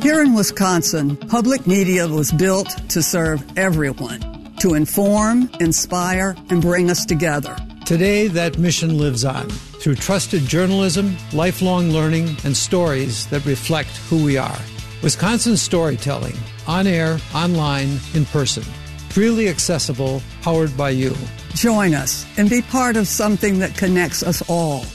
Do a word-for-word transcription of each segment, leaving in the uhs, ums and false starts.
Here in Wisconsin, public media was built to serve everyone, to inform, inspire, and bring us together. Today, that mission lives on through trusted journalism, lifelong learning, and stories that reflect who we are. Wisconsin storytelling, on air, online, in person. Freely accessible, powered by you. Join us and be part of something that connects us all.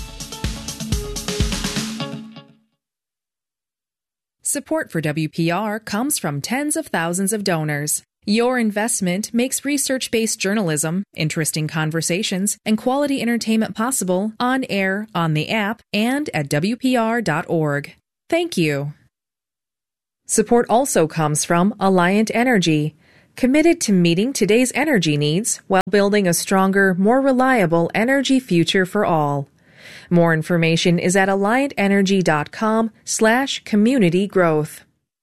Support for W P R comes from tens of thousands of donors. Your investment makes research-based journalism, interesting conversations, and quality entertainment possible on air, on the app, and at W P R dot org. Thank you. Support also comes from Alliant Energy, committed to meeting today's energy needs while building a stronger, more reliable energy future for all. More information is at alliant energy dot com slash community growth.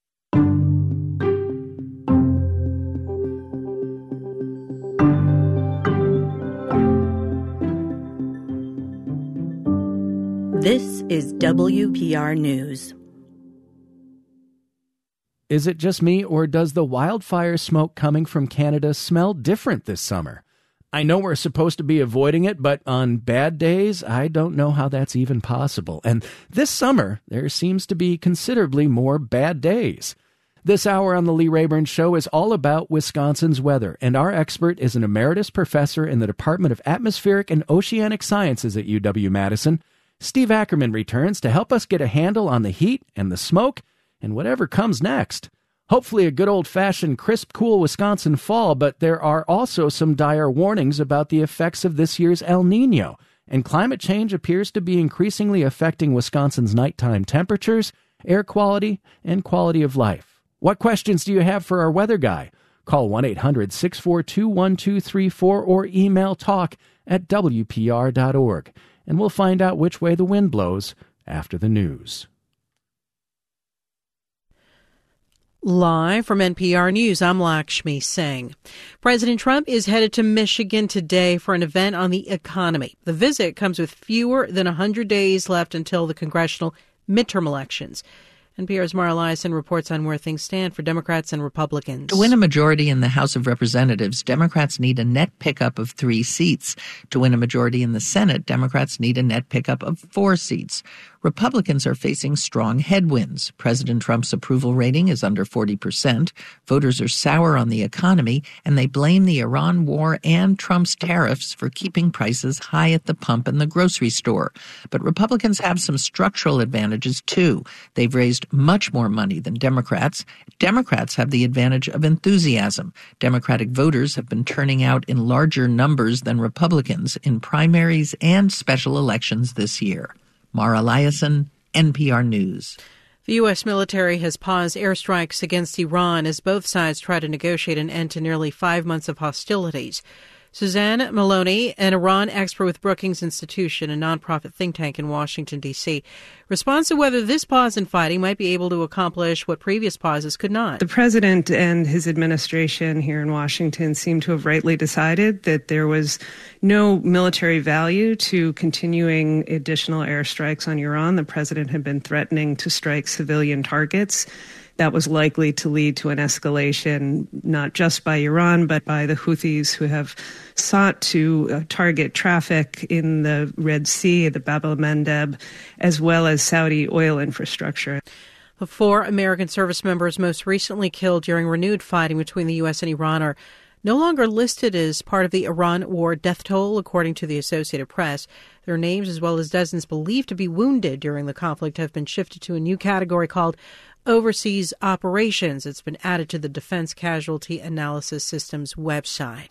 This is W P R News. Is it just me, or does the wildfire smoke coming from Canada smell different this summer? I know we're supposed to be avoiding it, but on bad days, I don't know how that's even possible. And this summer, there seems to be considerably more bad days. This hour on the Lee Rayburn Show is all about Wisconsin's weather, and our expert is an emeritus professor in the Department of Atmospheric and Oceanic Sciences at U W-Madison. Steve Ackerman returns to help us get a handle on the heat and the smoke and whatever comes next. Hopefully a good old-fashioned, crisp, cool Wisconsin fall, but there are also some dire warnings about the effects of this year's El Nino, and climate change appears to be increasingly affecting Wisconsin's nighttime temperatures, air quality, and quality of life. What questions do you have for our weather guy? Call one eight hundred six four two one two three four or email talk at W P R dot org, and we'll find out which way the wind blows after the news. Live from N P R News, I'm Lakshmi Singh. President Trump is headed to Michigan today for an event on the economy. The visit comes with fewer than one hundred days left until the congressional midterm elections. N P R's Mara Eliason reports on where things stand for Democrats and Republicans. To win a majority in the House of Representatives, Democrats need a net pickup of three seats. To win a majority in the Senate, Democrats need a net pickup of four seats. Republicans are facing strong headwinds. President Trump's approval rating is under forty percent. Voters are sour on the economy, and they blame the Iran war and Trump's tariffs for keeping prices high at the pump and the grocery store. But Republicans have some structural advantages, too. They've raised much more money than Democrats. Democrats have the advantage of enthusiasm. Democratic voters have been turning out in larger numbers than Republicans in primaries and special elections this year. Mara Eliason, N P R News. The U S military has paused airstrikes against Iran as both sides try to negotiate an end to nearly five months of hostilities. Suzanne Maloney, an Iran expert with Brookings Institution, a nonprofit think tank in Washington, D C, responds to whether this pause in fighting might be able to accomplish what previous pauses could not. The president and his administration here in Washington seem to have rightly decided that there was no military value to continuing additional airstrikes on Iran. The president had been threatening to strike civilian targets. That was likely to lead to an escalation, not just by Iran, but by the Houthis, who have sought to uh, target traffic in the Red Sea, the Bab el-Mandeb, as well as Saudi oil infrastructure. The four American service members most recently killed during renewed fighting between the U S and Iran are no longer listed as part of the Iran war death toll, according to the Associated Press. Their names, as well as dozens believed to be wounded during the conflict, have been shifted to a new category called Overseas Operations. It's been added to the Defense Casualty Analysis Systems website.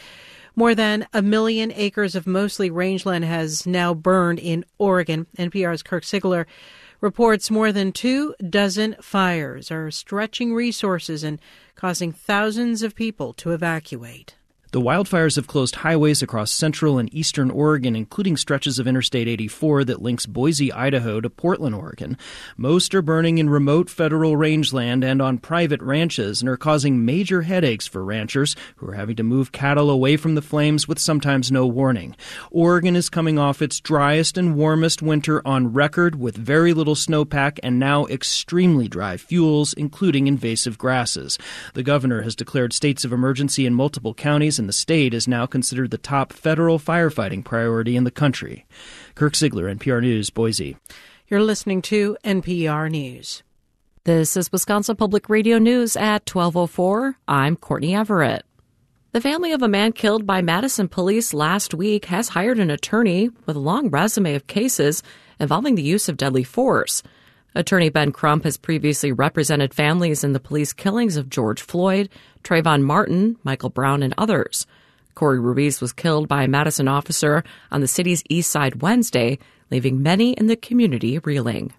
More than a million acres of mostly rangeland has now burned in Oregon. N P R's Kirk Sigler reports more than two dozen fires are stretching resources and causing thousands of people to evacuate. The wildfires have closed highways across central and eastern Oregon, including stretches of Interstate eighty-four that links Boise, Idaho to Portland, Oregon. Most are burning in remote federal rangeland and on private ranches and are causing major headaches for ranchers who are having to move cattle away from the flames with sometimes no warning. Oregon is coming off its driest and warmest winter on record with very little snowpack and now extremely dry fuels, including invasive grasses. The governor has declared states of emergency in multiple counties, and the state is now considered the top federal firefighting priority in the country. Kirk Ziegler, N P R News, Boise. You're listening to N P R News. This is Wisconsin Public Radio News at twelve oh four. I'm Courtney Everett. The family of a man killed by Madison police last week has hired an attorney with a long resume of cases involving the use of deadly force. Attorney Ben Crump has previously represented families in the police killings of George Floyd, Trayvon Martin, Michael Brown, and others. Corey Ruiz was killed by a Madison officer on the city's east side Wednesday, leaving many in the community reeling.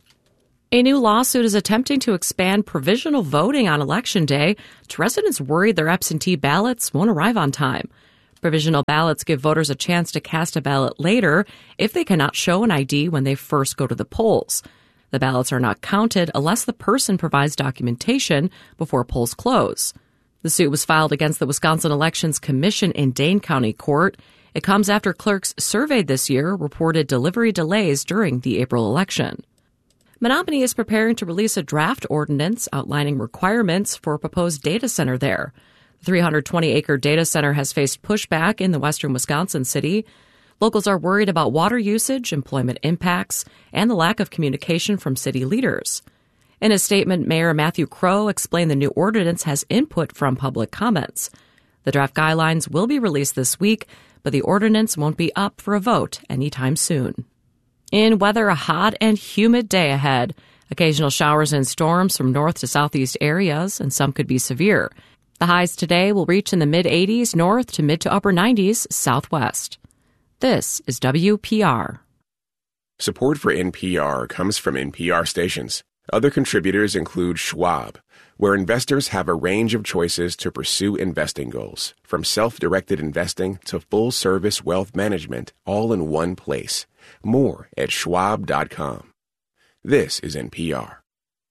A new lawsuit is attempting to expand provisional voting on Election Day to residents worried their absentee ballots won't arrive on time. Provisional ballots give voters a chance to cast a ballot later if they cannot show an I D when they first go to the polls. The ballots are not counted unless the person provides documentation before polls close. The suit was filed against the Wisconsin Elections Commission in Dane County Court. It comes after clerks surveyed this year reported delivery delays during the April election. Menominee is preparing to release a draft ordinance outlining requirements for a proposed data center there. The three hundred twenty acre data center has faced pushback in the western Wisconsin city. Locals are worried about water usage, employment impacts, and the lack of communication from city leaders. In a statement, Mayor Matthew Crow explained the new ordinance has input from public comments. The draft guidelines will be released this week, but the ordinance won't be up for a vote anytime soon. In weather, a hot and humid day ahead. Occasional showers and storms from north to southeast areas, and some could be severe. The highs today will reach in the mid-eighties north to mid to upper nineties southwest. This is W P R. Support for N P R comes from N P R stations. Other contributors include Schwab, where investors have a range of choices to pursue investing goals, from self-directed investing to full-service wealth management, all in one place. More at schwab dot com. This is N P R.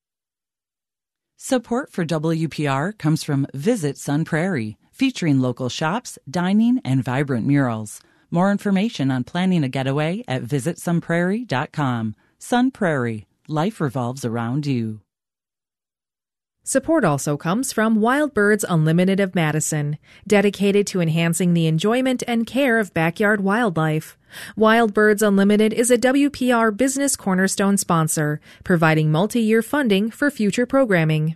Support for W P R comes from Visit Sun Prairie, featuring local shops, dining, and vibrant murals. More information on planning a getaway at visit sun prairie dot com. Sun Prairie. Life revolves around you. Support also comes from Wild Birds Unlimited of Madison, dedicated to enhancing the enjoyment and care of backyard wildlife. Wild Birds Unlimited is a W P R Business Cornerstone sponsor, providing multi-year funding for future programming.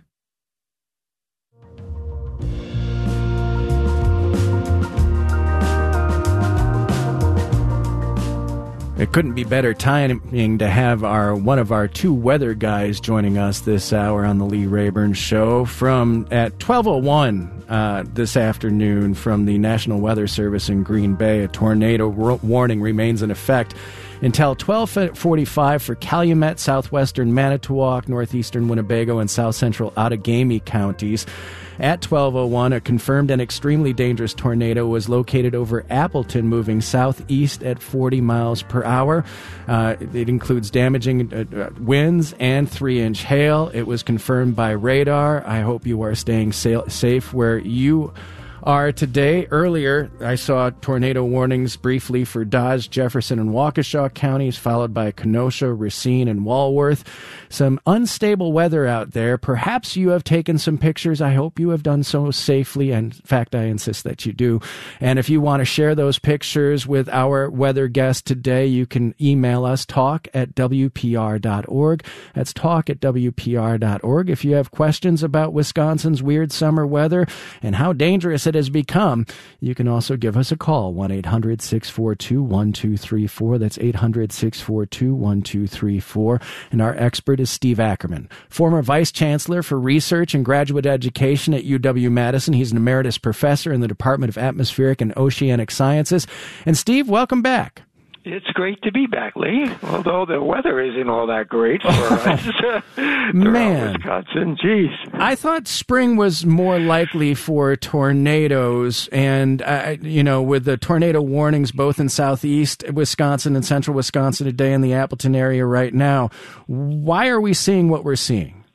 It couldn't be better timing to have our one of our two weather guys joining us this hour on the Lee Rayburn Show. From at twelve oh one uh, this afternoon from the National Weather Service in Green Bay, a tornado ro- warning remains in effect until twelve forty-five for Calumet, southwestern Manitowoc, northeastern Winnebago, and south central Outagamie counties. At twelve oh one, a confirmed and extremely dangerous tornado was located over Appleton, moving southeast at forty miles per hour. Uh, it includes damaging uh, winds and three-inch hail. It was confirmed by radar. I hope you are staying sa- safe where you are today. Earlier, I saw tornado warnings briefly for Dodge, Jefferson, and Waukesha counties, followed by Kenosha, Racine, and Walworth. Some unstable weather out there. Perhaps you have taken some pictures. I hope you have done so safely, and in fact, I insist that you do. And if you want to share those pictures with our weather guest today, you can email us, talk at w p r dot org. That's talk at w p r dot org. If you have questions about Wisconsin's weird summer weather and how dangerous it has become, you can also give us a call, one eight hundred six four two one two three four. That's eight hundred six four two one two three four. And our expert is Steve Ackerman, former Vice Chancellor for Research and Graduate Education at U W-Madison. He's an emeritus professor in the Department of Atmospheric and Oceanic Sciences. And Steve, welcome back. It's great to be back, Lee, although the weather isn't all that great for us throughout Man. Wisconsin. Jeez. I thought spring was more likely for tornadoes, and, uh, you know, with the tornado warnings both in southeast Wisconsin and central Wisconsin today in the Appleton area right now, why are we seeing what we're seeing?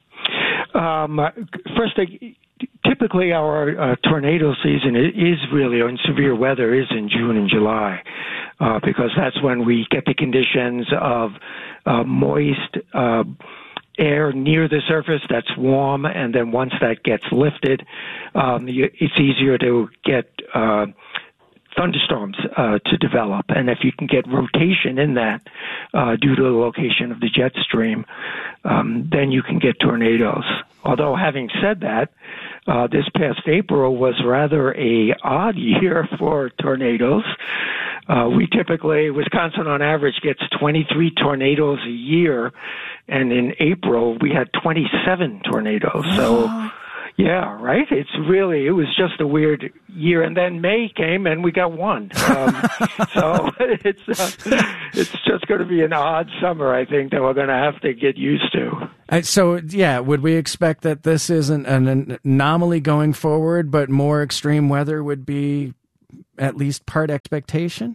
Um, first, typically our uh, tornado season is really, and severe weather is in June and July. Uh, because that's when we get the conditions of uh, moist uh, air near the surface that's warm, and then once that gets lifted, um, you, it's easier to get uh, thunderstorms uh, to develop. And if you can get rotation in that uh, due to the location of the jet stream, um, then you can get tornadoes. Although having said that, uh, this past April was rather a odd year for tornadoes. Uh, we typically, Wisconsin on average gets twenty-three tornadoes a year, and in April we had twenty-seven tornadoes. So, yeah, right? It's really, it was just a weird year. And then May came and we got one. Um, so it's uh, it's just going to be an odd summer, I think, that we're going to have to get used to. Uh, so, yeah, would we expect that this isn't an anomaly going forward, but more extreme weather would be at least part expectation?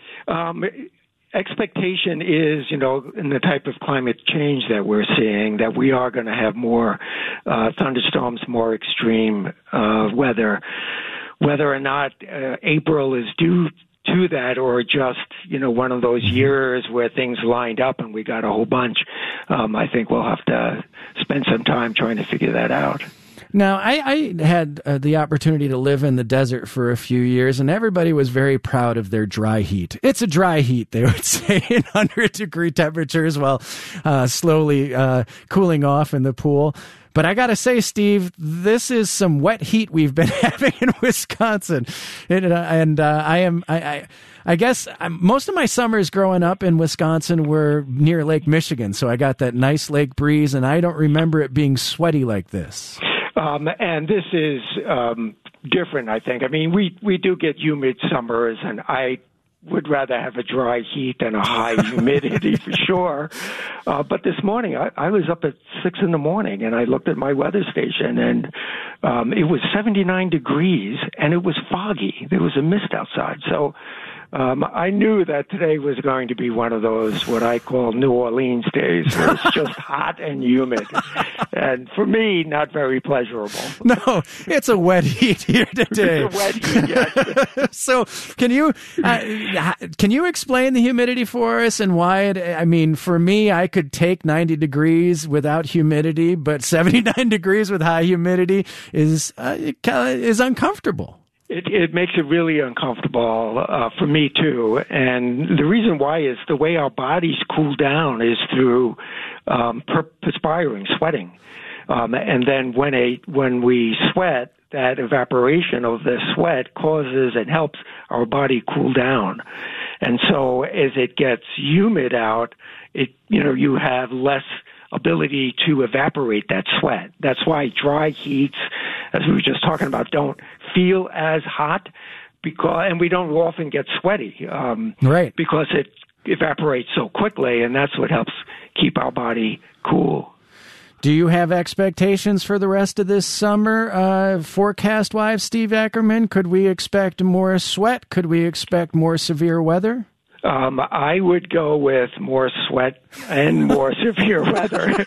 Um, expectation is, you know, in the type of climate change that we're seeing, that we are going to have more uh, thunderstorms, more extreme uh, weather. Whether or not uh, April is due to that, or just, you know, one of those years where things lined up and we got a whole bunch, um, I think we'll have to spend some time trying to figure that out. Now, I, I had uh, the opportunity to live in the desert for a few years, and everybody was very proud of their dry heat. It's a dry heat, they would say, in one hundred degree temperatures while uh, slowly uh, cooling off in the pool. But I got to say, Steve, this is some wet heat we've been having in Wisconsin. And, uh, and uh, I am, I, I, I guess I'm, most of my summers growing up in Wisconsin were near Lake Michigan. So I got that nice lake breeze, and I don't remember it being sweaty like this. Um, and this is um, different, I think. I mean, we, we do get humid summers, and I would rather have a dry heat than a high humidity for sure. Uh, but this morning, I, I was up at six in the morning, and I looked at my weather station, and um, it was seventy-nine degrees, and it was foggy. There was a mist outside. So um, I knew that today was going to be one of those, what I call New Orleans days, where it's just hot and humid. And for me, not very pleasurable. No, it's a wet heat here today. It's a wet heat, yes. So can you uh, can you explain the humidity for us and why it, I mean, for me, I could take ninety degrees without humidity, but seventy-nine degrees with high humidity is uh, is uncomfortable. It, it makes it really uncomfortable uh, for me, too. And the reason why is the way our bodies cool down is through um, per- perspiring, sweating. Um, and then when a when we sweat, that evaporation of the sweat causes and helps our body cool down. And so as it gets humid out, it you know you have less ability to evaporate that sweat. That's why dry heats, as we were just talking about, don't feel as hot, because and we don't often get sweaty, um, right? Because it evaporates so quickly, and that's what helps keep our body cool. Do you have expectations for the rest of this summer, uh, forecast-wise, Steve Ackerman? Could we expect more sweat? Could we expect more severe weather? Um, I would go with more sweat and more severe weather.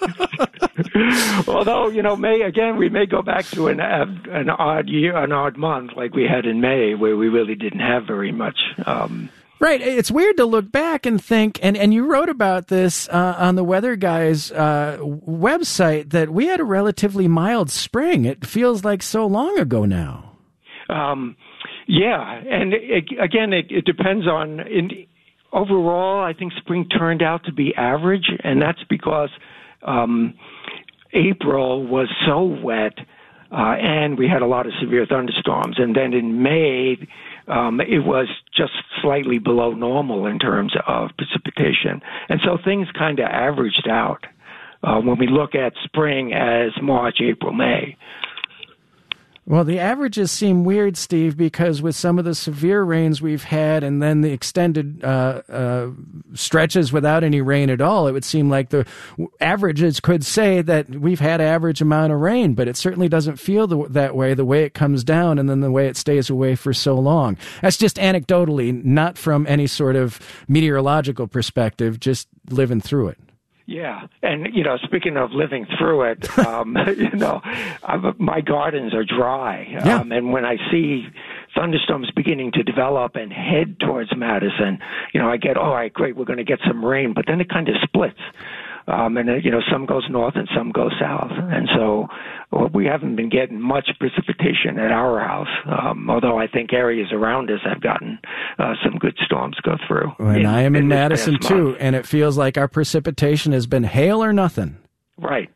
Although, you know, May, again, we may go back to an an odd year, an odd month like we had in May, where we really didn't have very much. Um, Right. It's weird to look back and think, and, and you wrote about this uh, on the Weather Guys uh, website, that we had a relatively mild spring. It feels like so long ago now. Um, yeah. And it, again, it, it depends on, in, overall, I think spring turned out to be average, and that's because um, April was so wet, uh, and we had a lot of severe thunderstorms. And then in May, Um, it was just slightly below normal in terms of precipitation. And so things kind of averaged out uh, when we look at spring as March, April, May. Well, the averages seem weird, Steve, because with some of the severe rains we've had and then the extended uh, uh, stretches without any rain at all, it would seem like the averages could say that we've had average amount of rain, but it certainly doesn't feel the, that way, the way it comes down and then the way it stays away for so long. That's just anecdotally, not from any sort of meteorological perspective, just living through it. Yeah, and you know, speaking of living through it, um, you know, I'm, my gardens are dry, yeah. um, and when I see thunderstorms beginning to develop and head towards Madison, you know, I get, all right, great, we're going to get some rain, but then it kind of splits. Um, and, uh, you know, some goes north and some goes south. And so well, we haven't been getting much precipitation at our house, um, although I think areas around us have gotten uh, some good storms go through. And in, I am in, in Madison, too, month. And it feels like our precipitation has been hail or nothing. Right.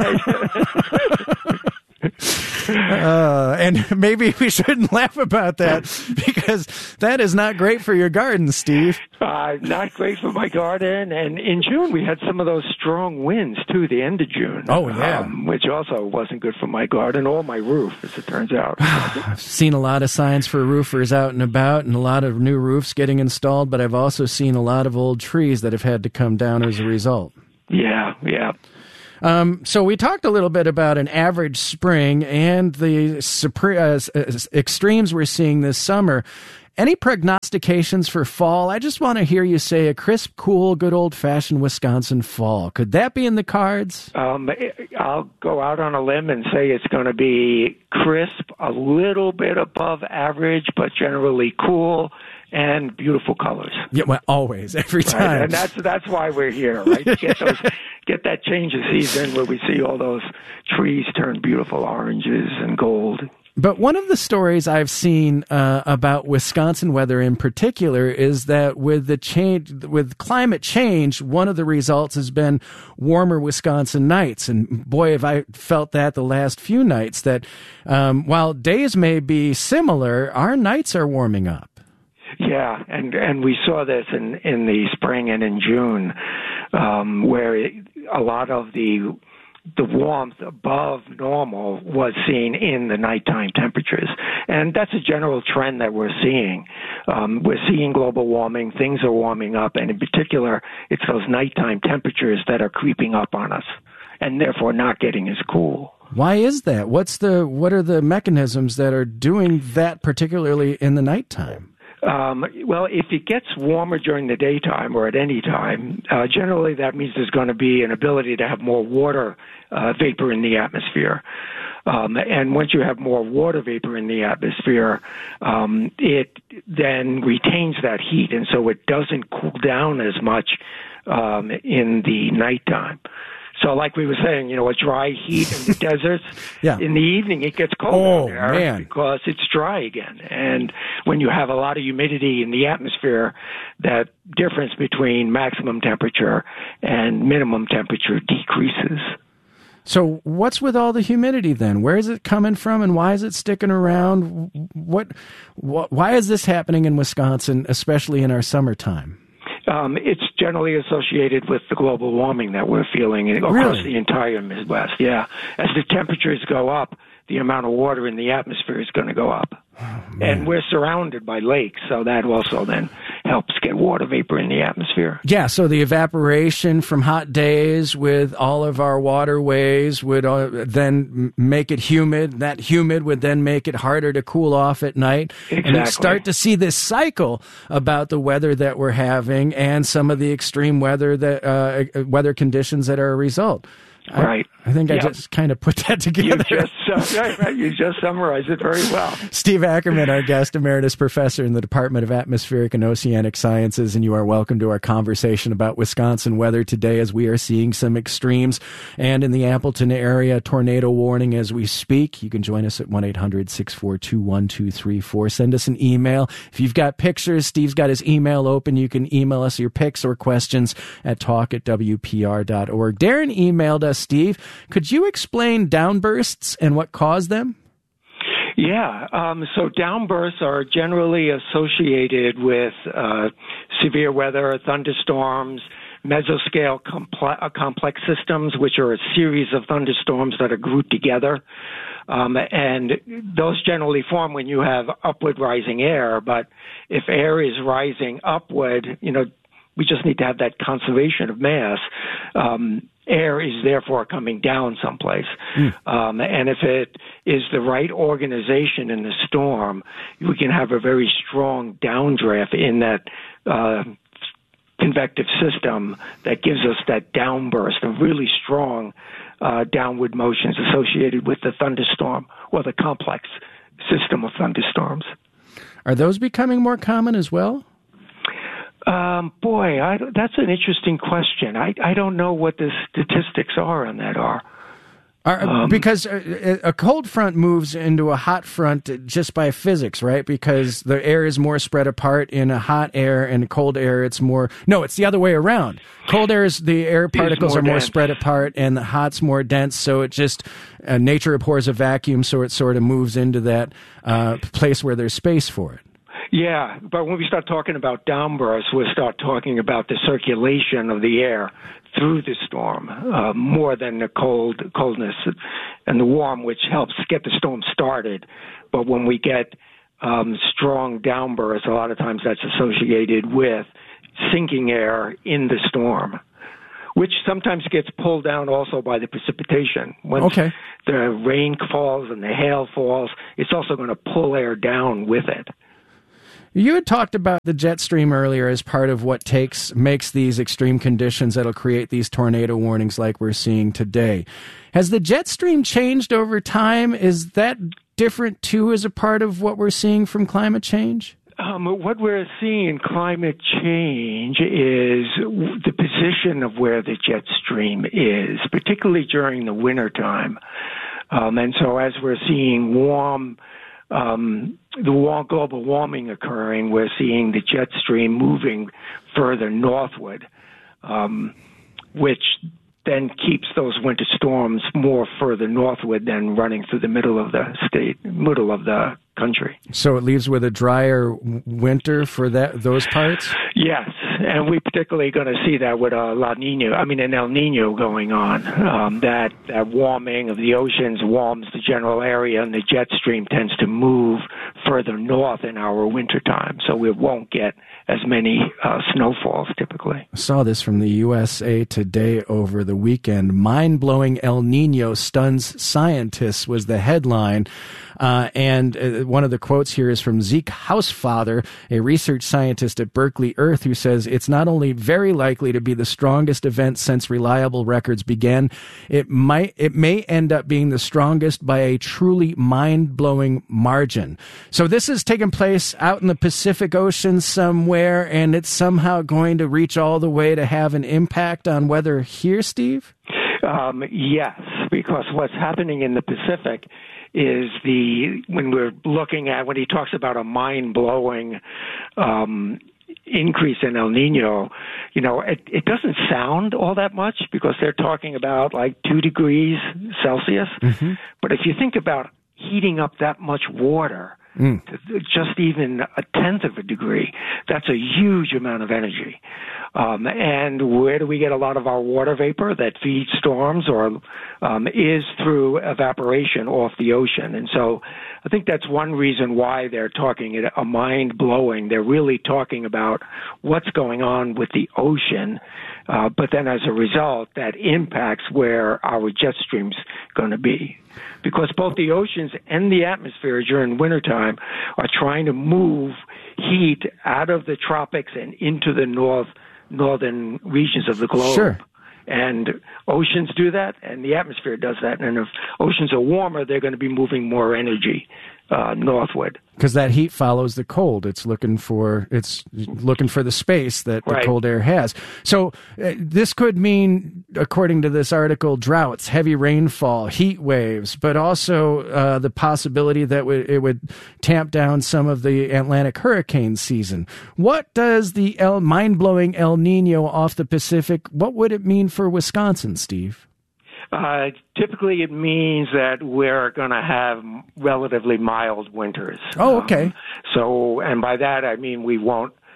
uh, and maybe we shouldn't laugh about that because that is not great for your garden, Steve. Uh, not great for my garden. And in June, we had some of those strong winds, too, the end of June. Oh, yeah. Um, which also wasn't good for my garden or my roof, as it turns out. I've seen a lot of signs for roofers out and about and a lot of new roofs getting installed, but I've also seen a lot of old trees that have had to come down as a result. Yeah, yeah. Um, so we talked a little bit about an average spring and the supre- uh, extremes we're seeing this summer. Any prognostications for fall? I just want to hear you say a crisp, cool, good old-fashioned Wisconsin fall. Could that be in the cards? Um, I'll go out on a limb and say it's going to be crisp, a little bit above average, but generally cool and beautiful colors. Yeah, well, always, every time. Right? And that's that's why we're here, right? To get those, get that change of season where we see all those trees turn beautiful oranges and gold. But one of the stories I've seen uh, about Wisconsin weather in particular is that with the change, with climate change, one of the results has been warmer Wisconsin nights. And boy, have I felt that the last few nights that um, while days may be similar, our nights are warming up. Yeah, and and we saw this in, in the spring and in June, um, where it, a lot of the the warmth above normal was seen in the nighttime temperatures. And that's a general trend that we're seeing. Um, we're seeing global warming, things are warming up, and in particular, it's those nighttime temperatures that are creeping up on us, and therefore not getting as cool. Why is that? What's the what are the mechanisms that are doing that, particularly in the nighttime? Um, well, if it gets warmer during the daytime or at any time, uh, generally that means there's going to be an ability to have more water uh, vapor in the atmosphere. Um, and once you have more water vapor in the atmosphere, um, it then retains that heat, and so it doesn't cool down as much um, in the nighttime. So like we were saying, you know, a dry heat in the deserts, yeah. in the evening it gets cold oh, there man. because it's dry again. And when you have a lot of humidity in the atmosphere, that difference between maximum temperature and minimum temperature decreases. So what's with all the humidity then? Where is it coming from and why is it sticking around? What, what why is this happening in Wisconsin, especially in our summertime? Um, it's generally associated with the global warming that we're feeling across really? the entire Midwest. Yeah. As the temperatures go up, the amount of water in the atmosphere is going to go up. Oh, and we're surrounded by lakes, so that also then helps get water vapor in the atmosphere. Yeah, so the evaporation from hot days with all of our waterways would uh, then make it humid. That humid would then make it harder to cool off at night. Exactly. And you start to see this cycle about the weather that we're having and some of the extreme weather that uh, weather conditions that are a result. Right. I, I think yep. I just kind of put that together. You just, uh, right, right. You just summarized it very well. Steve Ackerman, our guest emeritus professor in the Department of Atmospheric and Oceanic Sciences, and you are welcome to our conversation about Wisconsin weather today as we are seeing some extremes. And in the Appleton area, tornado warning as we speak. You can join us at one eight hundred six four two one two three four. Send us an email. If you've got pictures, Steve's got his email open. You can email us your pics or questions at talk at W P R dot org. Darren emailed us, Steve. Could you explain downbursts and what caused them? Yeah, um, so downbursts are generally associated with uh, severe weather, thunderstorms, mesoscale comple- uh, complex systems, which are a series of thunderstorms that are grouped together. Um, and those generally form when you have upward rising air. But if air is rising upward, you know, we just need to have that conservation of mass. Um, air is therefore coming down someplace. Mm. Um, and if it is the right organization in the storm, we can have a very strong downdraft in that uh, convective system that gives us that downburst of really strong uh, downward motions associated with the thunderstorm or the complex system of thunderstorms. Are those becoming more common as well? Um, boy, I, that's an interesting question. I, I don't know what the statistics are on that are. Are um, because a, a cold front moves into a hot front just by physics, right? Because the air is more spread apart in a hot air, and cold air, it's more... No, it's the other way around. Cold air is the air particles more are more dense. Spread apart, and the hot's more dense, so it just... Uh, nature abhors a vacuum, so it sort of moves into that uh, place where there's space for it. Yeah, but when we start talking about downbursts, we'll start talking about the circulation of the air through the storm uh, more than the cold coldness and the warm, which helps get the storm started. But when we get um, strong downbursts, a lot of times that's associated with sinking air in the storm, which sometimes gets pulled down also by the precipitation. Once okay. the rain falls and the hail falls, it's also going to pull air down with it. You had talked about the jet stream earlier as part of what takes makes these extreme conditions that'll create these tornado warnings like we're seeing today. Has the jet stream changed over time? Is that different, too, as a part of what we're seeing from climate change? Um, what we're seeing in climate change is the position of where the jet stream is, particularly during the wintertime. Um, and so as we're seeing warm... Um, the warm, global warming occurring, we're seeing the jet stream moving further northward, um, which then keeps those winter storms more further northward than running through the middle of the state, middle of the country. So it leaves with a drier winter for that those parts? Yes, and we're particularly going to see that with a La Nina, I mean an El Nino going on. Um, that, that warming of the oceans warms the general area, and the jet stream tends to move further north in our wintertime, so we won't get as many uh, snowfalls typically. I saw this from the U S A Today over the weekend. Mind-blowing El Nino stuns scientists was the headline. Uh, and uh, one of the quotes here is from Zeke Hausfather, a research scientist at Berkeley Earth, who says it's not only very likely to be the strongest event since reliable records began, it might it may end up being the strongest by a truly mind-blowing margin. So this has taken place out in the Pacific Ocean somewhere, and it's somehow going to reach all the way to have an impact on weather here, Steve? Um, yes, because what's happening in the Pacific is the, when we're looking at, when he talks about a mind-blowing um, increase in El Nino, you know, it, it doesn't sound all that much because they're talking about like two degrees Celsius. Mm-hmm. But if you think about heating up that much water, mm. to just even a tenth of a degree, that's a huge amount of energy. Um, and where do we get a lot of our water vapor that feeds storms or um, is through evaporation off the ocean? And so I think that's one reason why they're talking it a mind-blowing. They're really talking about what's going on with the ocean, uh, but then as a result, that impacts where our jet stream's going to be. Because both the oceans and the atmosphere during wintertime are trying to move heat out of the tropics and into the north northern regions of the globe. Sure. And oceans do that, and the atmosphere does that. And if oceans are warmer, they're going to be moving more energy uh, northward. Because that heat follows the cold. It's looking for it's looking for the space that the right. cold air has. So uh, this could mean, according to this article, droughts, heavy rainfall, heat waves, but also uh, the possibility that w- it would tamp down some of the Atlantic hurricane season. What does the El, mind-blowing El Nino off the Pacific, what would it mean for Wisconsin, Steve? Uh, typically, it means that we're going to have relatively mild winters. Oh, okay. Um, so, and by that I mean we won't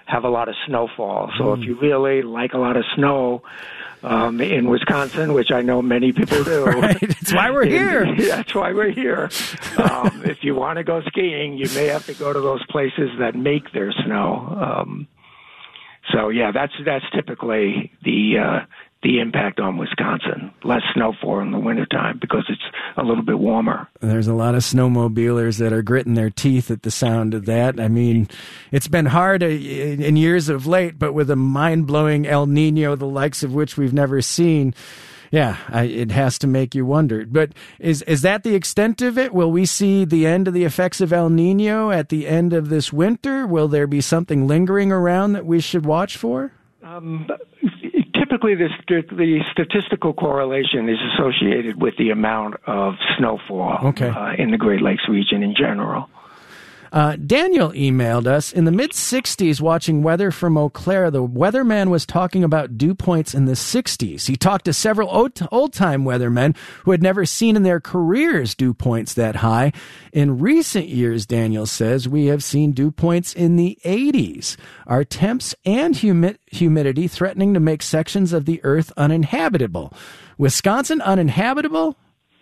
have a lot of snowfall. So Mm. if you really like a lot of snow um, in Wisconsin, which I know many people do, right. That's why we're here. In, that's why we're here. Um, if you want to go skiing, you may have to go to those places that make their snow. Um, so yeah, that's that's typically the uh, the impact on Wisconsin. Less snowfall in the wintertime because it's a little bit warmer. There's a lot of snowmobilers that are gritting their teeth at the sound of that. I mean, it's been hard in years of late, but with a mind-blowing El Nino, the likes of which we've never seen, yeah, I, it has to make you wonder. But is is that the extent of it? Will we see the end of the effects of El Nino at the end of this winter? Will there be something lingering around that we should watch for? Um, typically, the, the statistical correlation is associated with the amount of snowfall okay. uh, in the Great Lakes region in general. Uh, Daniel emailed us, in the mid-sixties, watching weather from Eau Claire, the weatherman was talking about dew points in the sixties. He talked to several old-time weathermen who had never seen in their careers dew points that high. In recent years, Daniel says, we have seen dew points in the eighties. Are temps and humi- humidity threatening to make sections of the earth uninhabitable? Wisconsin uninhabitable?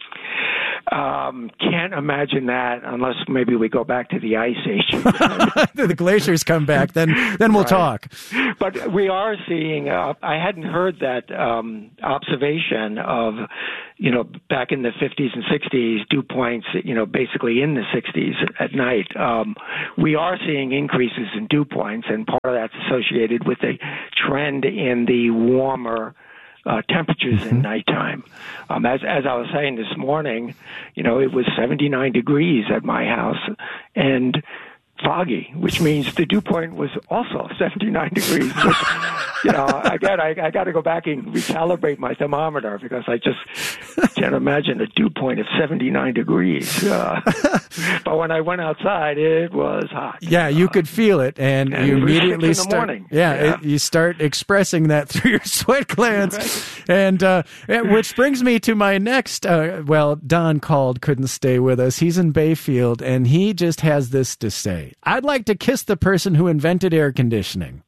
Um, can't imagine that unless maybe we go back to the Ice Age. The glaciers come back, then then we'll right. talk. But we are seeing, uh, I hadn't heard that um, observation of, you know, back in the fifties and sixties, dew points, you know, basically in the sixties at night. Um, we are seeing increases in dew points, and part of that's associated with a trend in the warmer Uh, temperatures mm-hmm. in nighttime. Um, as as I was saying this morning, you know, it was seventy-nine degrees at my house and foggy, which means the dew point was also seventy-nine degrees. Which, you know, again, I, I got to go back and recalibrate my thermometer because I just can't imagine a dew point of seventy-nine degrees. Uh, but when I went outside, it was hot. Yeah, you uh, could feel it, and, and you it was immediately six in the start. morning. Yeah, yeah. It, you start expressing that through your sweat glands, right. and uh, which brings me to my next. Uh, well, Don called, couldn't stay with us. He's in Bayfield, and he just has this to say: I'd like to kiss the person who invented air conditioning.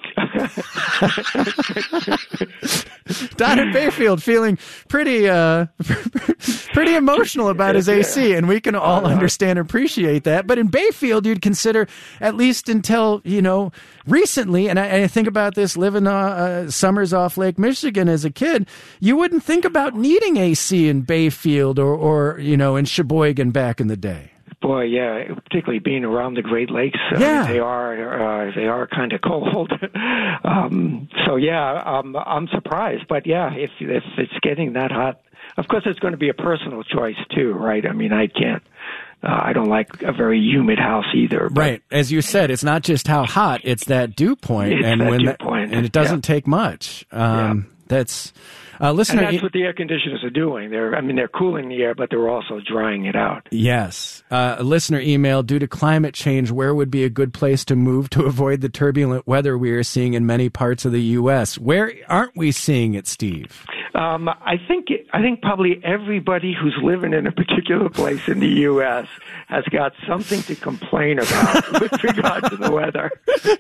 Don in Bayfield feeling pretty uh, pretty emotional about his A C, and we can all understand and appreciate that. But in Bayfield, you'd consider, at least until, you know, recently, and I, and I think about this living uh, uh, summers off Lake Michigan as a kid, you wouldn't think about needing A C in Bayfield or, or you know, in Sheboygan back in the day. Boy, yeah, particularly being around the Great Lakes, uh, yeah. they are uh, they are kind of cold. um, so yeah, um, I'm surprised, but yeah, if if it's getting that hot, of course it's going to be a personal choice too, right? I mean, I can't. Uh, I don't like a very humid house either. But right, as you said, it's not just how hot; it's that dew point, it's and that when dew that, point. and it doesn't yeah. take much. Um, yeah. That's. Uh, listener, and that's what the air conditioners are doing. They're, I mean, they're cooling the air, but they're also drying it out. Yes. Uh, a listener emailed, due to climate change, where would be a good place to move to avoid the turbulent weather we are seeing in many parts of the U S? Where aren't we seeing it, Steve? Um, I think I think probably everybody who's living in a particular place in the U S has got something to complain about with regard to the weather.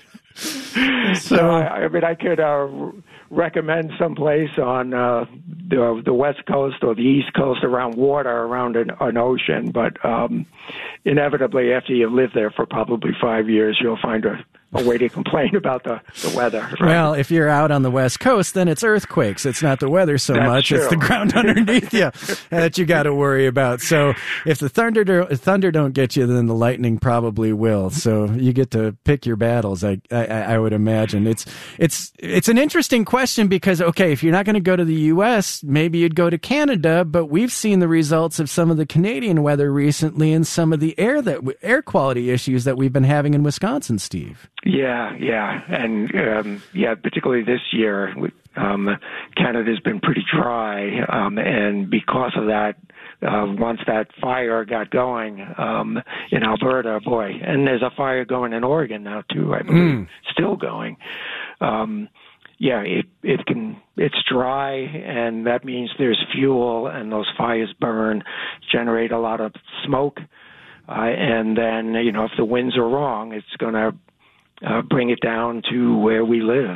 So, I, I mean, I could uh, recommend someplace on uh, the, the West Coast or the East Coast around water, around an, an ocean. But um, inevitably, after you live there for probably five years, you'll find a, a way to complain about the, the weather. Right? Well, if you're out on the West Coast, then it's earthquakes. It's not the weather so That's much. True. It's the ground underneath you that you got to worry about. So if the thunder, do, thunder don't get you, then the lightning probably will. So you get to pick your battles, I, I, I would imagine. It's, it's, it's an interesting question because, okay, if you're not going to go to the U S, maybe you'd go to Canada, but we've seen the results of some of the Canadian weather recently and some of the air that air quality issues that we've been having in Wisconsin, Steve. Yeah, yeah, and um, yeah, particularly this year, um, Canada's been pretty dry, um, and because of that, uh, once that fire got going um, in Alberta, boy, and there's a fire going in Oregon now too, I believe, mm. still going. Um, yeah, it it can it's dry, and that means there's fuel, and those fires burn, generate a lot of smoke, uh, and then you know if the winds are wrong, it's going to uh, bring it down to where we live.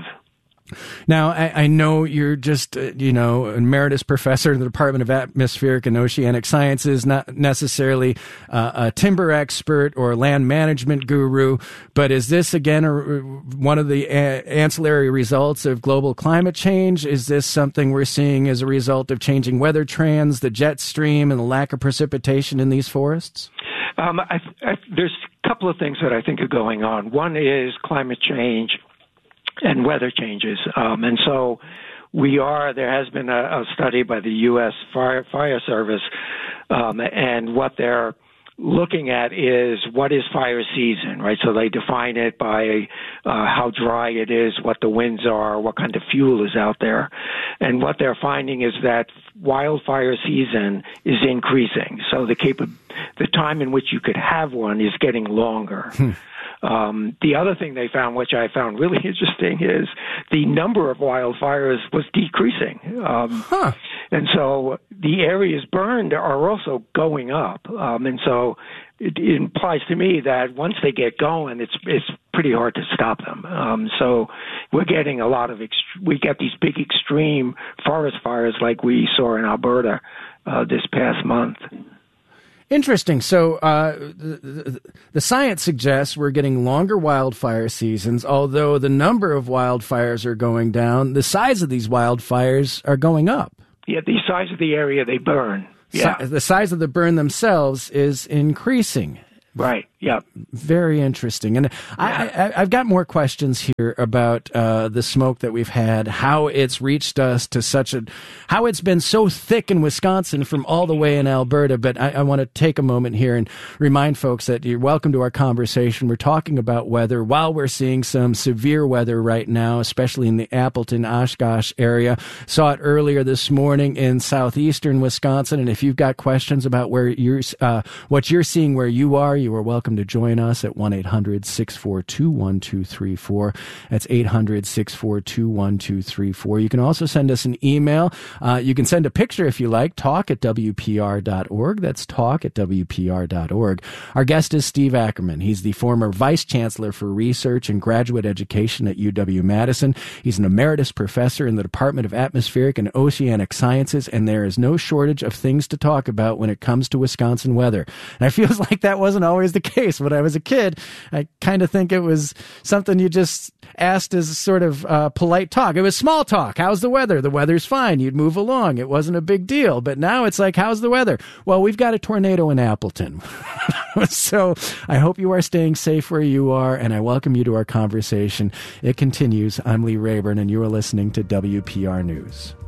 Now, I, I know you're just, uh, you know, an emeritus professor in the Department of Atmospheric and Oceanic Sciences, not necessarily uh, a timber expert or land management guru, but is this, again, a, one of the a- ancillary results of global climate change? Is this something we're seeing as a result of changing weather trends, the jet stream, and the lack of precipitation in these forests? Um, I, I, there's a couple of things that I think are going on. One is climate change and weather changes. Um, and so we are, there has been a, a study by the U S Fire, Fire Service, um, and what they're looking at is what is fire season, right? So they define it by uh, how dry it is, what the winds are, what kind of fuel is out there. And what they're finding is that wildfire season is increasing. So the cap- the time in which you could have one is getting longer. Hmm. Um, the other thing they found, which I found really interesting, is the number of wildfires was decreasing. Um, huh. And so the areas burned are also going up. Um, and so it, it implies to me that once they get going, it's it's pretty hard to stop them. Um, so we're getting a lot of, ext- we get these big extreme forest fires like we saw in Alberta uh, this past month. Interesting. So uh, the, the science suggests we're getting longer wildfire seasons, although the number of wildfires are going down. The size of these wildfires are going up. Yeah, the size of the area they burn. Yeah. Si- the size of the burn themselves is increasing. Right. Yeah. Very interesting. And I, I, I've got more questions here about uh, the smoke that we've had, how it's reached us to such a, how it's been so thick in Wisconsin from all the way in Alberta. But I, I want to take a moment here and remind folks that you're welcome to our conversation. We're talking about weather while we're seeing some severe weather right now, especially in the Appleton, Oshkosh area. Saw it earlier this morning in southeastern Wisconsin. And if you've got questions about where you're, uh, what you're seeing where you are, you are welcome to join us at one eight hundred six four two one two three four. That's eight hundred six four two one two three four. You can also send us an email. Uh, you can send a picture if you like, talk at W P R dot org. That's talk at W P R dot org. Our guest is Steve Ackerman. He's the former Vice Chancellor for Research and Graduate Education at U W-Madison. He's an emeritus professor in the Department of Atmospheric and Oceanic Sciences, and there is no shortage of things to talk about when it comes to Wisconsin weather. And I feel like that wasn't always the case. When I was a kid, I kind of think it was something you just asked as sort of uh, polite talk. It was small talk. How's the weather? The weather's fine. You'd move along. It wasn't a big deal. But now it's like, how's the weather? Well, we've got a tornado in Appleton. So I hope you are staying safe where you are, and I welcome you to our conversation. It continues. I'm Lee Rayburn, and you are listening to W P R News.